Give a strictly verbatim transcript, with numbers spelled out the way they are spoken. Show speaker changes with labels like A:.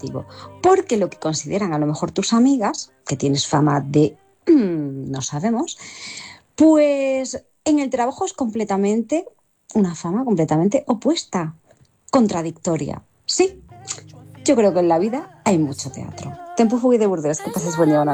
A: positivo, porque lo que consideran a lo mejor tus amigas, que tienes fama de mmm, no sabemos, pues en el trabajo es completamente una fama completamente opuesta, contradictoria. Sí, yo creo que en la vida hay mucho teatro. Tempo fugui de Burdeos, que pases buen día, una